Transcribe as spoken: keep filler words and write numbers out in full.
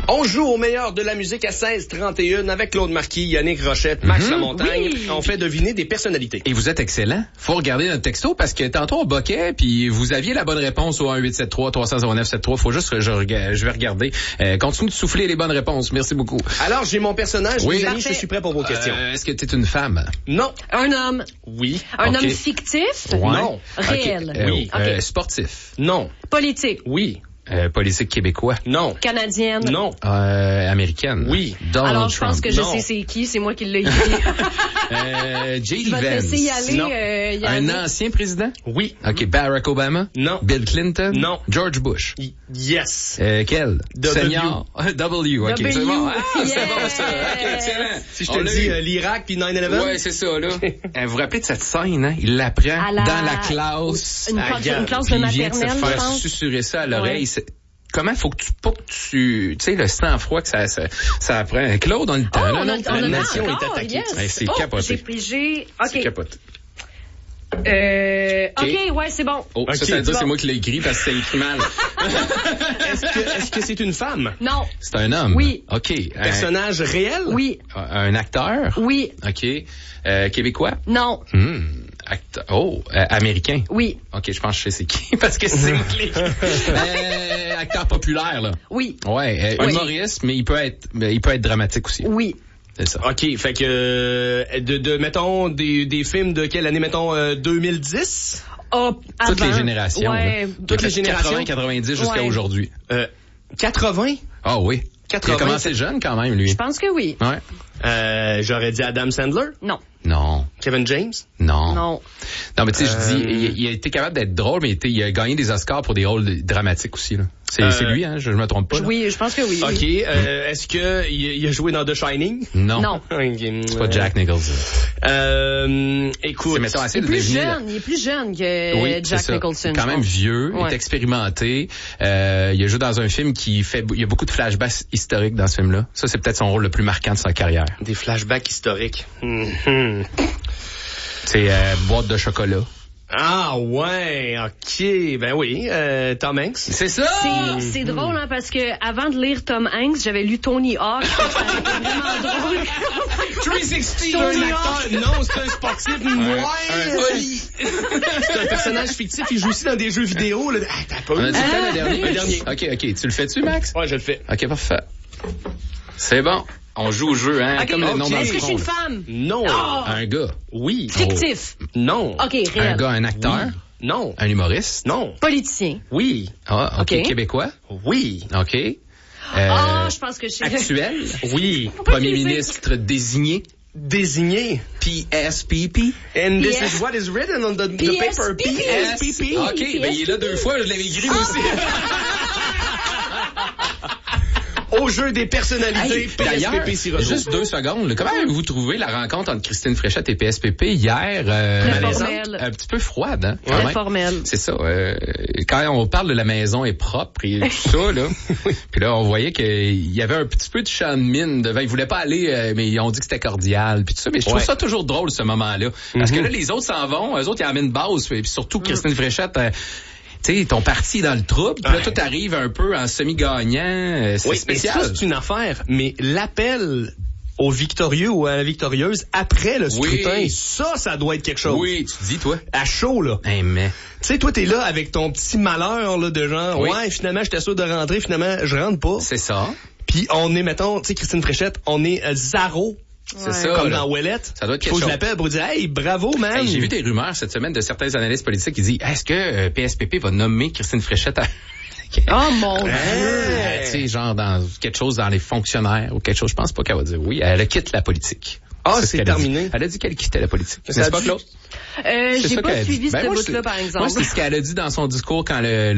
On joue au meilleur de la musique à seize trente et un avec Claude Marquis, Yannick Rochette, Max mm-hmm. Lamontagne. Oui. On fait deviner des personnalités. Et vous êtes excellent. Faut regarder notre texto parce que tantôt on boquait puis vous aviez la bonne réponse au un huit sept trois trois zéro zéro neuf sept trois. Faut juste que je, je vais regarder. Euh, continue de souffler les bonnes réponses. Merci beaucoup. Alors, j'ai mon personnage. Oui. Les amis, je suis prêt pour vos questions. Euh, est-ce que tu es une femme? Non. Un homme? Oui. Un okay. homme fictif? Ouais. Non. Réel? Okay. Euh, oui. Euh, okay. Sportif? Non. Politique? Oui. Euh, politique québécois? Non. Canadienne? Non. Euh, américaine? Oui. Donald Alors, je Trump. pense que je Non. sais c'est qui, c'est moi qui l'ai écrit. euh, J D Je vais te Vance? laisser y aller. Non. Euh, y Un aller. ancien président? Oui. OK. Barack Obama? Non. Bill Clinton? Non. George Bush? Y- yes. Euh, quel? W. Senior? W, OK. W. C'est bon. Ah, Yeah. c'est bon, ça. OK, excellent. Si je On te l'a dis eu. euh, l'Irak puis neuf onze. Ouais, c'est ça, là. euh, vous vous rappelez de cette scène, hein? Il l'apprend À la- dans la classe. Une, à classe, Gap. une classe Puis de il vient de se maternelle, je faire pense. susurrer ça à l'oreille. Ouais. C'est- Comment faut que tu, pas que tu, tu sais, le sang-froid que ça, ça, ça apprend. Claude, on a le temps, Oh, là, on non? a, on a la le nation temps est encore, attaquée. yes. Hey, c'est oh, capoté. J'ai pigé. C'est OK. capote. Euh, OK. OK, ouais, c'est bon. Oh, OK. ça, ça veut dire Bon. c'est moi qui l'ai écrit parce que c'est écrit mal. Est-ce que, est-ce que c'est une femme? Non. C'est un homme? Oui. OK. Un- Personnage réel? Oui. Un acteur? Oui. OK. Euh, québécois? Non. Hmm. Acteur. Oh, euh, américain? Oui. OK, je pense que je sais c'est qui parce que c'est moi qui l'ai écrit. euh, acteur populaire, là. Oui. Ouais, euh, Oui. humoriste, mais il peut être, mais il peut être dramatique aussi. Oui. C'est ça. OK, fait que, euh, de, de mettons, des, des films de quelle année, mettons, euh, deux mille dix? Oh, Toutes avant. les générations. Ouais. là. Toutes les générations. quatre-vingts quatre-vingt-dix jusqu'à Ouais. aujourd'hui. Euh, quatre-vingts? Ah oui. quatre-vingts. Il a commencé jeune quand même, lui. Je pense que oui. Ouais. Euh, j'aurais dit Adam Sandler? Non. Non. Kevin James? Non. Non. Non, mais tu sais, je Euh, dis, il, il a été capable d'être drôle, mais il, était- il a gagné des Oscars pour des rôles dramatiques aussi, là. C'est, Euh, c'est lui, hein, je, je me trompe pas. là. Oui, je pense que oui. OK, oui. euh, est-ce que il, il a joué dans The Shining? Non. Non. OK, C'est pas Jack Nicholson. Euh, écoute. C'est, mettons, assez Il est de plus deviner, là. jeune. Il est plus jeune que Oui, Jack c'est ça. Nicholson. Quand je même pense. vieux, il Ouais. est expérimenté. Euh, il a joué dans un film qui fait, il y a beaucoup de flashbacks historiques dans ce film-là. Ça, c'est peut-être son rôle le plus marquant de sa carrière. Des flashbacks historiques. Mhm. C'est euh, boîte de chocolat. Ah ouais, OK. Ben oui, euh, Tom Hanks. C'est ça! C'est, c'est drôle, hein, parce que avant de lire Tom Hanks, j'avais lu Tony Hawk. Ça a été vraiment drôle. trois cent soixante! C'est un acteur. Non, c'est un sportif. Ouais. C'est un personnage fictif. Il joue aussi dans des jeux vidéo. Là. Ah, t'as pas On a eu. dit Ah. le dernier? Le dernier. OK, OK. Tu le fais-tu, Max? Ouais, je le fais. OK, parfait. C'est bon. On joue au jeu, hein, OK. comme le nom OK. dans Est-ce le que je suis front. une là. femme? Non. Oh. Un gars. Oui. Fictif. Non. OK, Un réel. gars, un acteur. Oui. Non. Un humoriste. Non. Politicien. Oui. Ah, OK. OK. Québécois. Oui. OK. Euh, Ah, je pense que je sais. actuel. Oui. Premier que c'est- ministre désigné. Désigné. P S P P. And this P S is what is written on the, the P S paper. P P. P S P P. OK, ben il est là deux fois, je l'avais écrit aussi. Au jeu des personnalités. Hey, P S P d'ailleurs, P Siroto. juste deux secondes. là. Comment avez-vous trouvé la rencontre entre Christine Fréchette et P S P P hier? Euh, Très malaisante? formelle. Un petit peu froide, hein? quand Très même. formel. C'est ça. Euh, quand on parle de la maison est propre et tout ça, là. Puis là, on voyait qu'il y avait un petit peu de champ de mine devant. Ils voulaient pas aller, euh, mais ils ont dit que c'était cordial. Puis tout ça. Mais je trouve Ouais. ça toujours drôle, ce moment-là. Parce Mhm. que là, les autres s'en vont. Eux autres, ils amènent base. Puis surtout, Christine Fréchette... euh, tu sais, ton parti est dans le trouble, puis là, Ouais. tout arrive un peu en semi-gagnant. euh, C'est Oui, spécial. mais ça, c'est une affaire. Mais l'appel au victorieux ou à la victorieuse après le Oui. scrutin, ça, ça doit être quelque chose. Oui, tu dis, toi. À chaud, là. Hey, mais... Tu sais, toi, t'es là avec ton petit malheur, là, de genre, Oui. ouais, finalement, j'étais sûr de rentrer, finalement, je rentre pas. C'est ça. Puis on est, mettons, tu sais, Christine Fréchette, on est euh, Zaro. C'est Ouais. ça. Comme là. dans Ouellette. Ça doit être Faut quelque que je chose. l'appelle pour dire, hey, bravo, man. Hey, j'ai vu des rumeurs cette semaine de certains analystes politiques qui disent, est-ce que euh, P S P P va nommer Christine Fréchette à... Oh mon Dieu. Euh, tu sais, genre dans quelque chose dans les fonctionnaires ou quelque chose. Je pense pas qu'elle va dire oui. Elle quitte la politique. Ah, ce c'est qu'elle a terminé. dit. Elle a dit qu'elle quittait la politique. Ça N'est-ce a pas, dû- Claude? Euh, C'est j'ai ça pas qu'elle a suivi dit. Ben, ce moi, bout-là, c'est- par exemple. Moi, c'est ce qu'elle a dit dans son discours quand le,